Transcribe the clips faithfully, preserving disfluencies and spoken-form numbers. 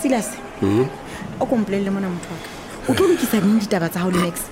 Silas o komplele mona motho wa ka o tlo lokisa neng ditaba tsa hao le Max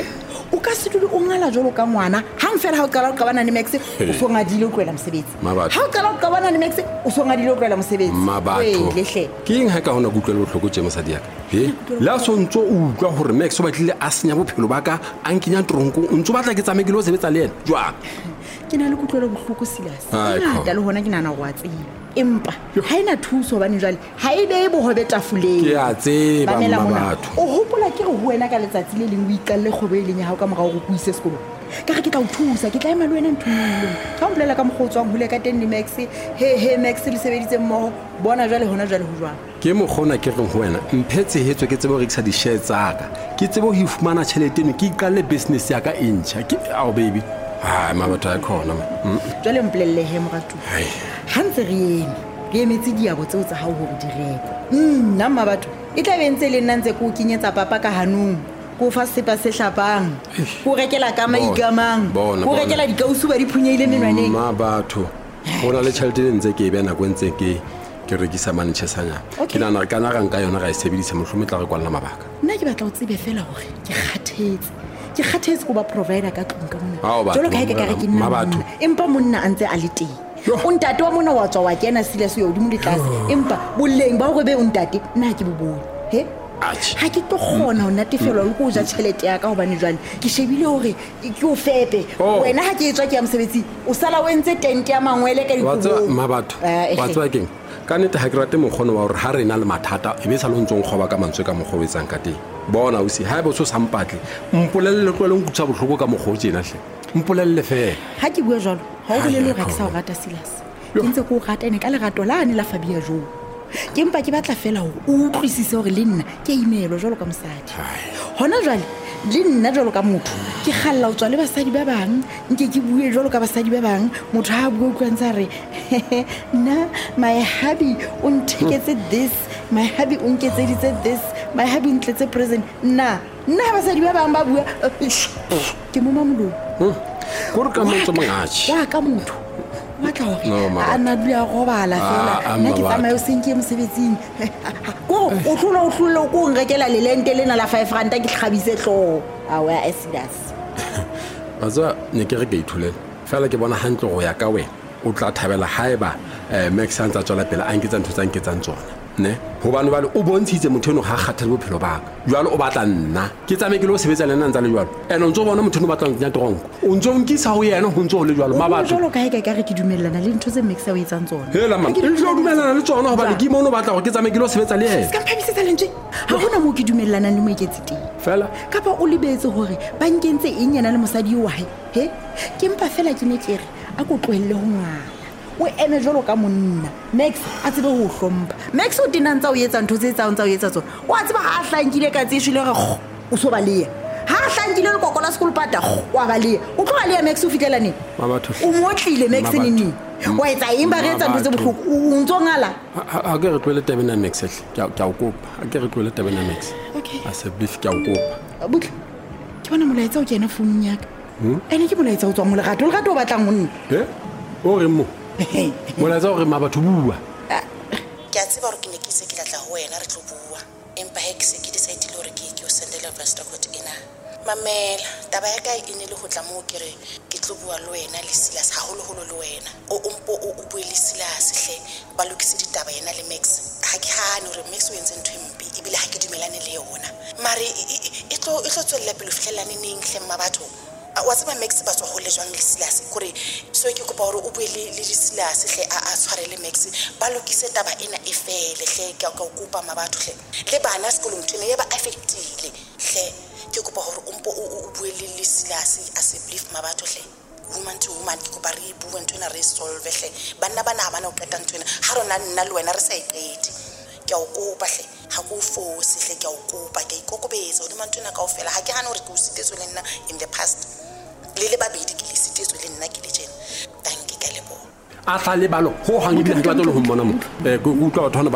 o ka se dule o ngala jolo ka ngwana hang fela ha o qala o qabana le Max o so ngadile o tloela mosebetsi ha o qala o qabana le Max o so ngadile o tloela mosebetsi mabatho ke eng ha ka hona go utlwela bohloko tse mosadi ya ka he la so ntso o utlwa hore Max o batlile a senya bophelo ba ka a nkenya tronko o ntso batla ke tsamekile o sebetsa le yena jwa ke na le kutlwelo bohloko Silas ngata le hona ke nana go a tseba empa ha ina thuso bane jwale ha e be bohobe tafoleng ke a tseba mabatho o hopola ke re ho wena ka letsatsi le leng o ikalle kgobe le nya ha o ka morao go kuise sekolo ka re ke tla o thusa ke tla ema le wena nthunong ka mpolela ka moghotswang hole ka ten le Max he he Max le sebeditse mmoho bona jwale hona jwale ho jwang ke mogona ke reng ho wena mphetse hetso ke tsebe ho rekisa di-share tsaka ke tsebe ho ifumana tšhelete eno ke iqalle business ya ka e ntšha ke ao baby ha mabatho a khona jwale mpolelle he moratu ha ntse re eme re emetse diabo tseo tsa hao hore di rekwe nna mabatho e tla bentse le nna ntse ko kenyetsa papa ka hanong ko fa sepa se hlapang ko rekela ka maigamang ko rekela dikausu ba di phunyeile menwaneng mabatho bona le tšhelete le ntse ke e bena go ntse ke ke rekisa manchesanya ke nana re kana rang ka yona ga e sebedisa mohlome tla re kwalla mabaka nna ke batla o tsebe fela hore ke kgathetse ke kgathetse go ba provider ka tlung ka mona jolo ka e ka re ke nna mabatho empa monna a ntse a le teng o ntate wa mona wa tswa wa kena Silas yo di mo ditlase empa boleng ba go be o ntate nna ke bobone he ha ke tlo khona ho natefelwa le go ja tšhelete ya ka hobane jwale ke shebile hore ke o fepe wena ha ke etswa ke ya mosebetsi o sala o entse tente ya mangwele ka dikubo mabatho wa tswa keng ka nete ha ke rate mokgono wa hore ha re na le mathata e be sa lo ntsong khoba ka mantswe ka mogobetsang ka teng bona o si ha bo so sampatle mpolelle tlo le nkutsa bohloko ka mogho tsena hle mpolelle fe ha ke bua jalo ha o le le ga ke sa o rata Silas ke ntse ko rata ene ka le rato la ne la Fabia jo ke mpa ke batla fela ho utlwisise hore le nna ke imelo jalo ka mosadi hona jwale le nna jalo ka motho ke khalla o tswa le basadi ba bang nke ke bue jalo ka basadi ba bang motho ha bua go ntsa re na my hubby o nteketse this my hubby o nketseditse this my hubby ntletse present na nna basadi ba bang ba bua ke mo mamolo go re ka motho mangachi wa ka motho wa tla hore a na dula go bala fela nna ke tsamaye o senke mosebetsing go o tlola o tlola go ngrekela le lente lena la five rand ke tlhabise tlo a wa Silas baza ne ke re ke ithulela fela ke bona hantle go ya ka wena o tla thabela haeba Max a ntse a tswela pele a nketsa ntho tsa nketsang tsona ne ho bana bale o bontshitse motho eno ga kgathele bophelo ba ka jwalo o batla nna ke tsamekile o sebetsa le nna ntse le jwalo ene o ntse o bona motho eno batla ntnya tronko o ntse o nkisa ho yena ho ntse o le jwalo mabatho jwalo ka e ka re ke dumellana le ntho tse Max a o etsang tsona hela man le tlo dumellana le tsona ho ba ke mo no batla go ke tsamekile o sebetsa le yena ska phamisetsa lentswe ha hona mo ke dumellana le mo iketse teng fela kapa o libetse hore ba nkentse eng yana le mosadi yo wa he he ke mpa fela ke ne ke re a ko tlohelle ho ngwana o ene jolo ka monna Max a tsebe ho hlompha Max o dinantsa o etsa ntho tse tsa o ntsa o etsa tsona o a tseba ha hlankile ka tsishile re o so baleya ha hlankile le kokola school pata wa baleya o tlo baleya Max o fitela neng mabatho o motlile Max nini wa etsa imba re etsa ntho tse bohloko o ntsongala ha ke re tlwele tabena Max hle ke a o kopa ha ke re tlwele tabena Max okay a se beef ke a o kopa butle ke bona molaetsa o kena phone ya ka ene ke molaetsa o tswa mo lerato lerato o batlang monna he o re mo molaetsa o re mabatho bua ke a tseba hore ke ne ke se ke tla ho wena re tlo bua empa he ke se ke decide le hore ke ke o sendela Vesta Court ena mamela taba ya ka e ne le ho tla mo ke re ke tlo bua le wena le Silas ha holo holo le wena o umpo o bue le Silas hle ba lokise ditaba yena le Max ha ke hane hore Max o entse ntho empi e bile ha ke dumelane le yona mare e tlo e tlo tswella pele fihlelane neng hle mabatho wa tseba Max ba tswa go le jwang le Silas gore so ke kopa hore o bue le le Silas hle a a tshwarele Max ba lokise taba ena e fele hle ke ka kopa mabatho hle le bana sekolong tshwane ya ba affectile hle ke kopa hore o mpo o bue le le Silas a se believe mabatho hle woman to woman ke kopa re bue ntwena re solve hle bana bana bana o qeta ntwena ha rona nna le wena re sa iqedi ke a o kopa hle ha go force hle ke a o kopa ke ikokobetsa o di mantwena kaofela ha ke hana hore ke o sitetswe le nna in the past le le babedi ke le sitetswe le nna ke le tjena thank you ka lebo a tla le balo ho hangile ntwa tlo ho mmona motho eh go utlwa batho